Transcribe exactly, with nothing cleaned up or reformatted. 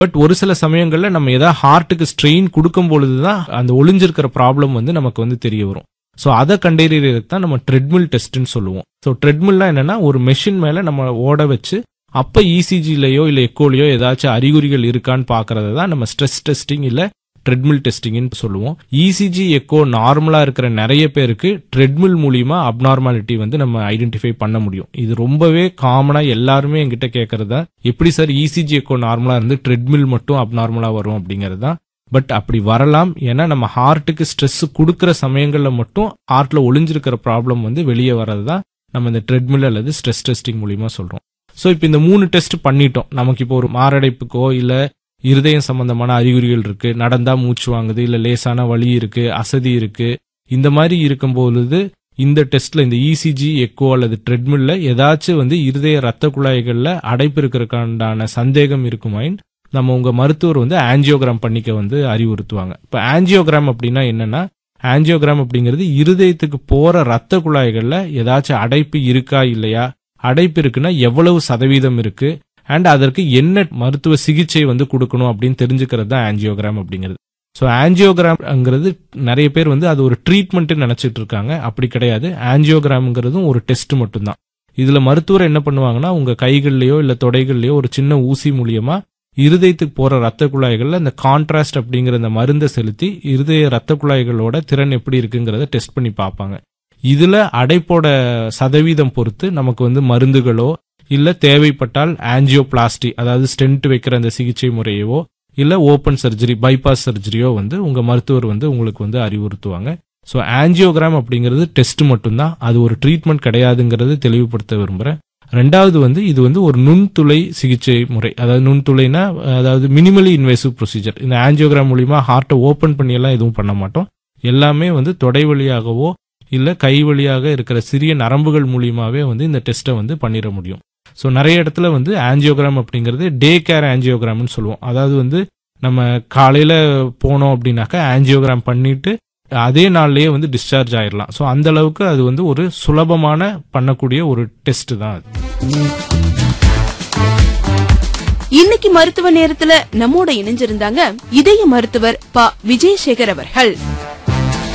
But ஒரு சில சமயங்கள்ல நம்ம ஏதாவது ஹார்ட்டுக்கு ஸ்ட்ரெயின் கொடுக்கும் பொழுதுதான் அந்த ஒளிஞ்சிருக்கிற ப்ராப்ளம் வந்து நமக்கு வந்து தெரிய வரும். ஸோ அதை கண்டறியறதுக்கு தான் நம்ம ட்ரெட்மில் டெஸ்ட்னு சொல்லுவோம். ஸோ ட்ரெட்மில்னா என்னன்னா ஒரு மெஷின் மேல நம்ம ஓட வச்சு அப்ப இசிஜிலயோ இல்ல எக்கோலயோ ஏதாச்சும் அறிகுறிகள் இருக்கான்னு பாக்குறத தான் நம்ம ஸ்ட்ரெஸ் டெஸ்டிங் இல்ல ட்ரெட்மில் டெஸ்டிங்னு சொல்லுவோம். இசிஜி எக்கோ நார்மலா இருக்கிற நிறைய பேருக்கு ட்ரெட்மில் மூலியமா அப்நார்மாலிட்டி வந்து நம்ம ஐடென்டிஃபை பண்ண முடியும். இது ரொம்பவே காமனா எல்லாருமே என்கிட்ட கேட்கறதா, எப்படி சார் இசிஜி எக்கோ நார்மலா இருந்து ட்ரெட்மில் மட்டும் அப்நார்மலா வரும் அப்படிங்கறதா. பட் அப்படி வரலாம், ஏன்னா நம்ம ஹார்ட்டுக்கு ஸ்ட்ரெஸ் கொடுக்கற சமயங்கள்ல மட்டும் ஹார்ட்ல ஒளிஞ்சிருக்கிற ப்ராப்ளம் வந்து வெளியே வர்றதுதான் நம்ம இந்த ட்ரெட்மில் அல்லது ஸ்ட்ரெஸ் டெஸ்டிங் மூலியமா சொல்றோம். சோ இப்போ இந்த மூணு டெஸ்ட் பண்ணிட்டோம். நமக்கு இப்போ ஒரு மாரடைப்புக்கோ இல்ல இருதயம் சம்பந்தமான அறிகுறிகள் இருக்கு, நடந்தா மூச்சு வாங்குது, இல்ல லேசான வலி இருக்கு, அசதி இருக்கு, இந்த மாதிரி இருக்கும் பொழுது இந்த டெஸ்ட்ல இந்த இசிஜி எக்கோ அல்லது ட்ரெட்மில்ல ஏதாச்சும் வந்து இருதய ரத்த குழாய்கள்ல அடைப்பு இருக்கிறதுக்கான சந்தேகம் இருக்குமாயின் நம்ம உங்க மருத்துவர் வந்து ஆஞ்சியோகிராம் பண்ணிக்க வந்து அறிவுறுத்துவாங்க. இப்ப ஆஞ்சியோகிராம் அப்படின்னா என்னன்னா, ஆஞ்சியோகிராம் அப்படிங்கிறது இருதயத்துக்கு போற ரத்த குழாய்கள்ல ஏதாச்சும் அடைப்பு இருக்கா இல்லையா, அடைப்பு இருக்குன்னா எவ்வளவு சதவீதம் இருக்கு, அண்ட் அதற்கு என்ன மருத்துவ சிகிச்சை வந்து கொடுக்கணும் அப்படின்னு தெரிஞ்சுக்கிறது தான் ஆஞ்சியோகிராம் அப்படிங்கிறது. ஸோ ஆஞ்சியோகிராம்ங்கிறது நிறைய பேர் வந்து அது ஒரு ட்ரீட்மெண்ட் நினைச்சிட்டு இருக்காங்க. அப்படி கிடையாது. ஆஞ்சியோகிராம்ங்கிறதும் ஒரு டெஸ்ட் மட்டும்தான். இதுல மருத்துவர் என்ன பண்ணுவாங்கன்னா, உங்க கைகள்லயோ இல்ல தொடைகள்லயோ ஒரு சின்ன ஊசி மூலியமா இருதயத்துக்கு போற ரத்த குழாய்கள்ல இந்த கான்ட்ராஸ்ட் அப்படிங்கிற இந்த மருந்தை செலுத்தி இருதய ரத்த குழாய்களோட திறன் எப்படி இருக்குங்கிறத டெஸ்ட் பண்ணி பார்ப்பாங்க. இதுல அடைப்போட சதவீதம் பொறுத்து நமக்கு வந்து மருந்துகளோ இல்ல தேவைப்பட்டால் ஆஞ்சியோபிளாஸ்டி அதாவது ஸ்டென்ட் வைக்கிற அந்த சிகிச்சை முறையவோ இல்ல ஓபன் சர்ஜரி பைபாஸ் சர்ஜரியோ வந்து உங்க மருத்துவர் வந்து உங்களுக்கு வந்து அறிவுறுத்துவாங்க. ஸோ ஆஞ்சியோகிராம் அப்படிங்கிறது டெஸ்ட் மட்டும்தான், அது ஒரு ட்ரீட்மெண்ட் கிடையாதுங்கிறது தெளிவுபடுத்த விரும்புறேன். ரெண்டாவது வந்து இது வந்து ஒரு நுண்துளை சிகிச்சை முறை. அதாவது நுண்துளைனா அதாவது மினிமலி இன்வேசிவ் ப்ரொசீஜர். இந்த ஆஞ்சியோகிராம் மூலியமா ஹார்ட்டை ஓபன் பண்ணி எல்லாம் எதுவும் பண்ண மாட்டோம். எல்லாமே வந்து தொடை வழியாகவோ இல்ல கை வழியாக இருக்கிற சிறிய நரம்புகள் மூலியமாவே வந்து இந்த டெஸ்ட்டை வந்து பண்ணிட முடியும். ஸோ நிறைய இடத்துல வந்து ஆஞ்சியோகிராம் அப்படிங்கிறது டே கேர் ஆஞ்சியோகிராம்னு சொல்லுவோம். அதாவது வந்து நம்ம காலையில போனோம் அப்படின்னாக்கா ஆஞ்சியோகிராம் பண்ணிட்டு அதே நாள்லயே வந்து டிஸ்சார்ஜ் ஆயிடலாம். ஸோ அந்த அளவுக்கு அது வந்து ஒரு சுலபமான பண்ணக்கூடிய ஒரு டெஸ்ட் தான் அது. இன்னைக்கு மருத்துவ நேரத்துல நம்மோட இணைஞ்சிருந்தாங்க இதய மருத்துவர் ப விஜயசேகர் அவர்கள்.